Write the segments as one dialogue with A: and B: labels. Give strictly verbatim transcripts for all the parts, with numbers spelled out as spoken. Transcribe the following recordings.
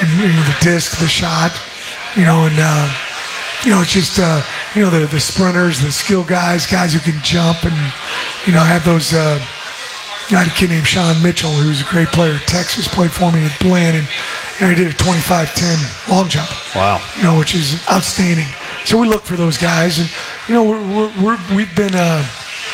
A: and you know, the disc, the shot, you know, and uh, you know, it's just uh, you know the the sprinters, the skill guys, guys who can jump, and you know, have those. Uh, I had a kid named Sean Mitchell, who's a great player at Texas, played for me at Blinn, and you know, he did a twenty-five ten long jump.
B: Wow.
A: You know, which is outstanding. So we look for those guys, and you know, we're, we're, we're we've been uh,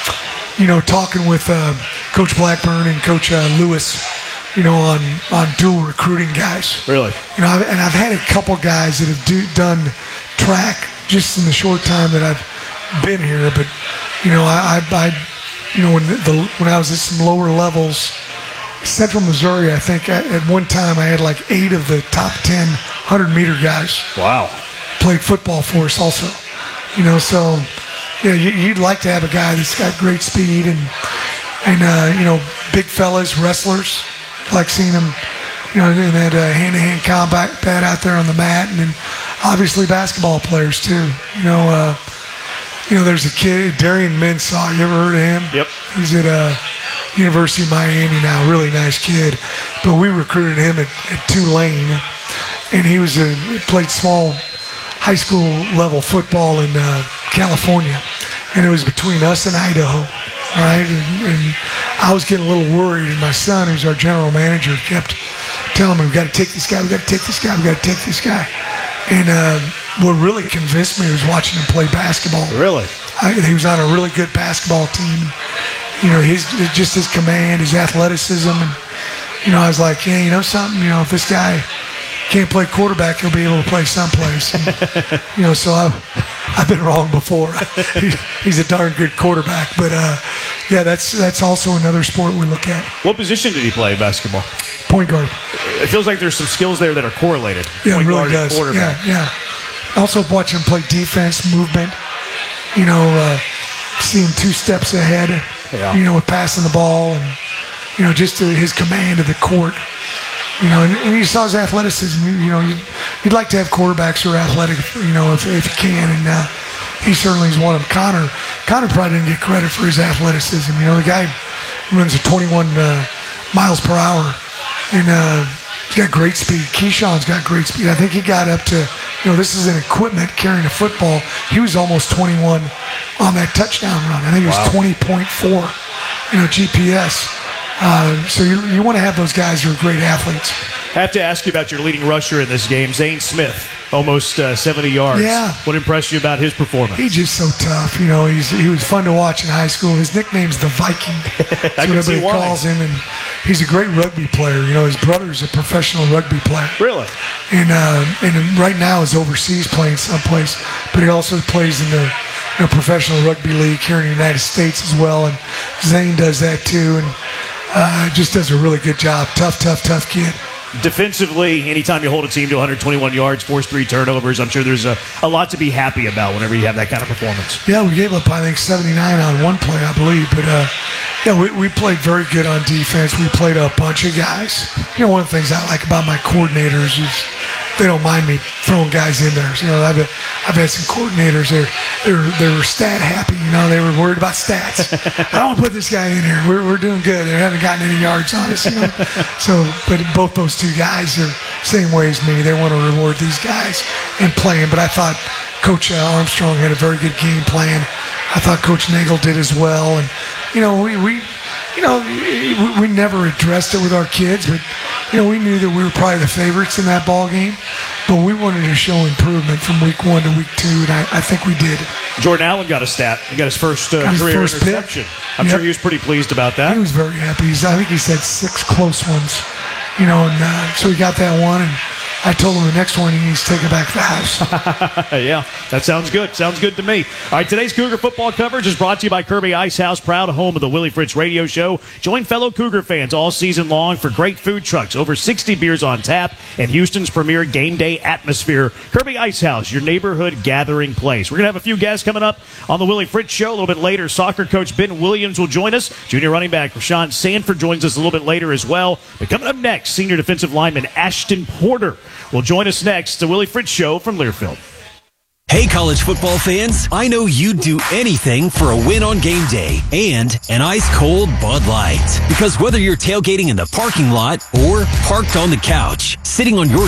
A: you know talking with uh, Coach Blackburn and Coach uh, Lewis, you know, on on dual recruiting guys.
B: Really?
A: You know, I've, and I've had a couple guys that have do, done track just in the short time that I've been here, but you know, I, I, I you know, when the when I was at some lower levels, Central Missouri, I think at, at one time I had like eight of the top ten hundred meter guys.
B: Wow.
A: Played football for us also, you know. So, yeah, you, you'd like to have a guy that's got great speed and and uh, you know, big fellas, wrestlers. Like seeing them, you know, in that uh, hand-to-hand combat out there on the mat, and then obviously basketball players too. You know, uh, you know, there's a kid, Darian Mensah. You ever heard of him?
B: Yep.
A: He's at uh, University of Miami now. Really nice kid. But we recruited him at, at Tulane, and he was a he played small high school level football in uh, California, and it was between us and Idaho. Right, and, and I was getting a little worried, and my son, who's our general manager, kept telling me, "We got to take this guy. We got to take this guy. We got to take this guy." And uh, what really convinced me was watching him play basketball.
B: Really,
A: I, he was on a really good basketball team. You know, his just his command, his athleticism, and you know, I was like, "Yeah, you know something? You know, if this guy can't play quarterback, he'll be able to play someplace." And, you know, so I've, I've been wrong before. he, he's a darn good quarterback. But, uh, yeah, that's that's also another sport we look at.
B: what position did he play in basketball?
A: Point guard.
B: It feels like there's some skills there that are correlated.
A: Yeah,
B: Point
A: it really
B: guard and
A: does.
B: quarterback.
A: Yeah, yeah. Also watching him play defense, movement, you know, uh, seeing two steps ahead,
B: Yeah.
A: you know, with passing the ball and, you know, just uh, his command of the court. You know, and, and you saw his athleticism. You, you know, you'd, you'd like to have quarterbacks who are athletic, you know, if, if you can. And uh, he certainly is one of them. Connor, Connor probably didn't get credit for his athleticism. You know, the guy runs a twenty-one uh, miles per hour, and uh, he's got great speed. Keyshawn's got great speed. I think he got up to, you know, this is an equipment carrying a football. He was almost twenty-one on that touchdown run. I think it was
B: Wow.
A: twenty point four, you know, G P S. Uh, so you, you want to have those guys who are great athletes.
B: I have to ask you about your leading rusher in this game, Zane Smith, almost uh, seventy yards.
A: Yeah.
B: What impressed you about his performance?
A: He's just so tough. You know, he's he was fun to watch in high school. His nickname's the Viking. That's
B: I
A: what
B: can see
A: everybody
B: why.
A: calls him. And he's a great rugby player. You know, his brother's a professional rugby player.
B: Really?
A: And uh, and right now is overseas playing someplace. But he also plays in the you know, professional rugby league here in the United States as well. And Zane does that too. And uh, just does a really good job. Tough, tough, tough kid.
B: Defensively, anytime you hold a team to one hundred twenty-one yards, force three turnovers, I'm sure there's a, a lot to be happy about whenever you have that kind of performance.
A: Yeah, we gave up, I think, seventy-nine on one play, I believe. But, uh, yeah, we, we played very good on defense. We played a bunch of guys. You know, one of the things I like about my coordinators is they don't mind me throwing guys in there. You know, I've, I've had some coordinators that they were, they were stat happy. You know, they were worried about stats. I don't want to put this guy in here. We're, we're doing good. They haven't gotten any yards on us. You know? So, but both those two guys are same way as me. They want to reward these guys and play them. But I thought Coach uh, Armstrong had a very good game plan. I thought Coach Nagel did as well. And, you know, we, we you know, we, we never addressed it with our kids, but, you know, we knew that we were probably the favorites in that ball game. But we wanted to show improvement from week one to week two, and I, I think we did.
B: Jordan Allen got a stat. He got his first uh,
A: Got his
B: career
A: first pick.
B: interception. I'm
A: Yep.
B: sure he was pretty pleased about
A: He
B: that.
A: was very happy. He's, I think he said six close ones, you know, and uh, so he got that one, and I told him the next one he needs to take it back to the house.
B: Yeah, that sounds good. Sounds good to me. All right, today's Cougar football coverage is brought to you by Kirby Ice House, proud home of the Willie Fritz Radio Show. Join fellow Cougar fans all season long for great food trucks, over sixty beers on tap, and Houston's premier game day atmosphere. Kirby Ice House, your neighborhood gathering place. We're going to have a few guests coming up on the Willie Fritz Show. A little bit later, soccer coach Ben Williams will join us. Junior running back Rashawn Sanford joins us a little bit later as well. But coming up next, senior defensive lineman Ashton Porter will join us next. The Willie Fritz Show from Learfield.
C: Hey, college football fans, I know you'd do anything for a win on game day and an ice-cold Bud Light. Because whether you're tailgating in the parking lot or parked on the couch, sitting on your